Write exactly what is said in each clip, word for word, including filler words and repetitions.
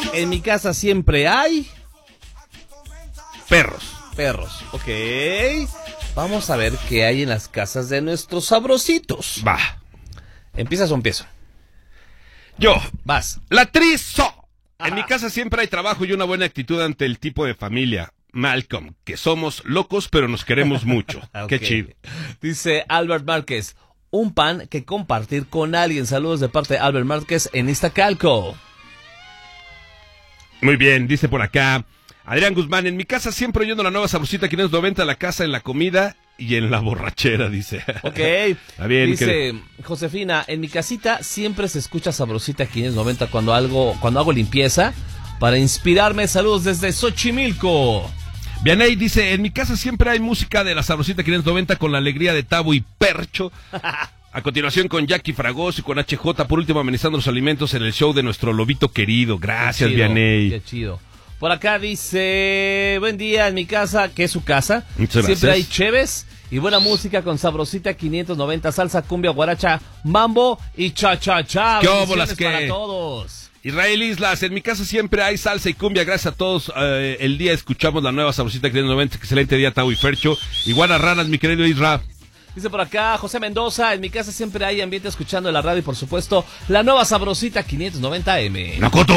En mi casa siempre hay... Perros. Perros, ok. Vamos a ver qué hay en las casas de nuestros sabrositos. Va. ¿Empiezas o empiezo? Yo. Vas. La trizo. Ajá. En mi casa siempre hay trabajo y una buena actitud ante el tipo de familia. Malcolm, que somos locos pero nos queremos mucho. Okay. Qué chido. Dice Albert Márquez, un pan que compartir con alguien. Saludos de parte de Albert Márquez en Iztacalco. Muy bien, dice por acá Adrián Guzmán, en mi casa siempre oyendo la nueva Sabrosita quinientos noventa, la casa, en la comida y en la borrachera, dice. Ok. Está bien. Dice que... Josefina, en mi casita siempre se escucha Sabrosita quinientos noventa cuando algo, cuando hago limpieza para inspirarme. Saludos desde Xochimilco. Vianey dice, en mi casa siempre hay música de la Sabrosita quinientos noventa con la alegría de Tabo y Percho. A continuación con Jackie Fragoso y con H J, por último amenizando los alimentos en el show de nuestro lobito querido. Gracias, Qué chido, Vianey. Qué chido. Por acá dice, buen día, en mi casa, que es su casa. Muchas Siempre gracias. hay cheves y buena música con Sabrosita quinientos noventa, salsa, cumbia, guaracha, mambo y cha-cha-cha. ¿Qué Bendiciones óbolas, qué? para todos. Israel Islas, en mi casa siempre hay salsa y cumbia. Gracias a todos. Eh, el día escuchamos la nueva Sabrosita quinientos noventa. Excelente día, Tau y Fercho. Iguanas ranas, mi querido Isra. Dice por acá José Mendoza, en mi casa siempre hay ambiente escuchando la radio y por supuesto la nueva Sabrosita quinientos noventa eme.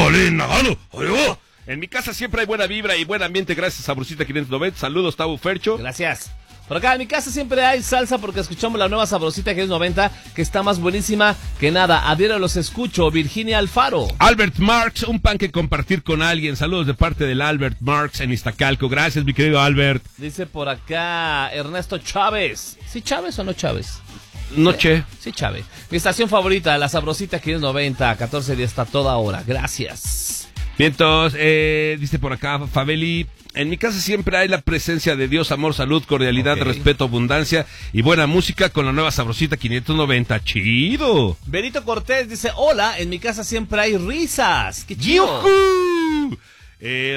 En mi casa siempre hay buena vibra y buen ambiente. Gracias a Sabrosita quinientos noventa. Saludos, Tau Fercho. Gracias. Por acá en mi casa siempre hay salsa porque escuchamos la nueva Sabrosita quinientos noventa que está más buenísima que nada. A diario los escucho. Virginia Alfaro. Albert Marx, un pan que compartir con alguien. Saludos de parte del Albert Marx en Iztacalco. Gracias, mi querido Albert. Dice por acá Ernesto Chávez. ¿Sí Chávez o no Chávez? Noche. Sí, Chávez. Mi estación favorita, la Sabrosita quinientos noventa. catorce días hasta toda hora. Gracias. Vientos, eh, dice por acá Fabeli. En mi casa siempre hay la presencia de Dios, amor, salud, cordialidad, okay, respeto, abundancia y buena música con la nueva Sabrosita quinientos noventa. ¡Chido! Benito Cortés dice, hola, en mi casa siempre hay risas. ¡Qué chido! ¡Yujú! Eh,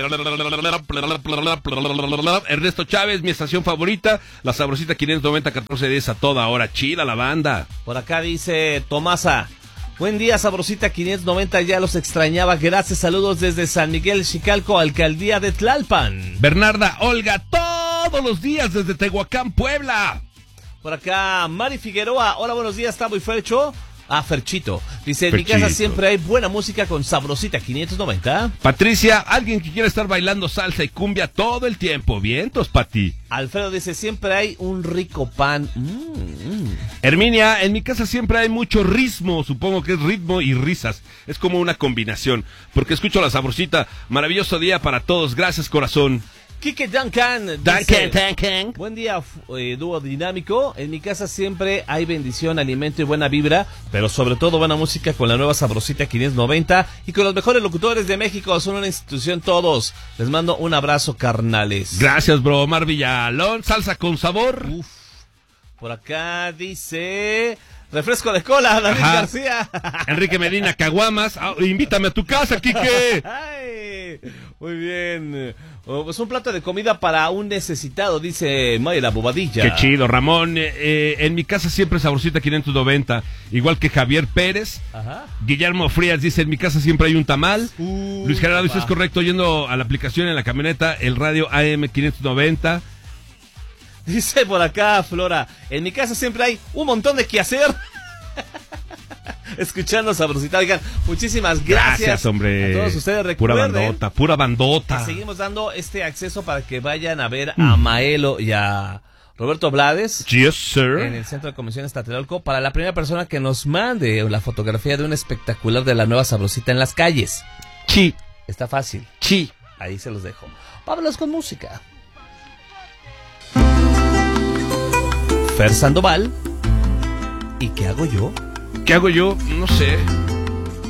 Ernesto Chávez, mi estación favorita, la Sabrosita quinientos noventa, catorce días a toda hora. ¡Chida la banda! Por acá dice Tomasa. Buen día, Sabrosita quinientos noventa, ya los extrañaba, gracias, saludos desde San Miguel, Xicalco, alcaldía de Tlalpan. Bernarda Olga, todos los días desde Tehuacán, Puebla. Por acá, Mari Figueroa, hola, buenos días, Tabo y Fercho. Ah, Ferchito. Dice, en mi casa siempre hay buena música con Sabrosita quinientos noventa. Patricia, alguien que quiera estar bailando salsa y cumbia todo el tiempo. Vientos, Pati. Alfredo dice, siempre hay un rico pan. Mm, mm. Herminia, en mi casa siempre hay mucho ritmo. Supongo que es ritmo y risas. Es como una combinación. Porque escucho la Sabrosita. Maravilloso día para todos. Gracias, corazón. Kike Duncan, Duncan, dice, Duncan. Buen día, eh, dúo dinámico. En mi casa siempre hay bendición, alimento y buena vibra, pero sobre todo buena música con la nueva Sabrosita quinientos noventa y con los mejores locutores de México. Son una institución todos. Les mando un abrazo, carnales. Gracias, bro. Omar Villalón, salsa con sabor. Uf. Por acá dice... refresco de cola, David Ajá. García. Enrique Medina, caguamas. Ah, invítame a tu casa, Quique. Ay, muy bien. Oh, pues un plato de comida para un necesitado, dice Mayra Bobadilla. Qué chido, Ramón. Eh, eh, en mi casa siempre Sabrosita quinientos noventa. Igual que Javier Pérez. Ajá. Guillermo Frías dice, en mi casa siempre hay un tamal. Uh, Luis Gerardo dice, papá. es correcto, yendo a la aplicación en la camioneta, el radio A M quinientos noventa. Dice por acá Flora, en mi casa siempre hay un montón de que hacer. Escuchando Sabrosita, oigan, muchísimas gracias, Gracias, hombre. a todos ustedes. Pura Recuerden bandota, pura bandota. que seguimos dando este acceso para que vayan a ver a Maelo y a Roberto Blades. Yes, sir. En el Centro de Convenciones Tlatelolco, para la primera persona que nos mande la fotografía de un espectacular de la nueva Sabrosita en las calles. Sí. Está fácil. Sí. Ahí se los dejo. Vámonos con música. Fer Sandoval. ¿Y qué hago yo? ¿Qué hago yo? No sé.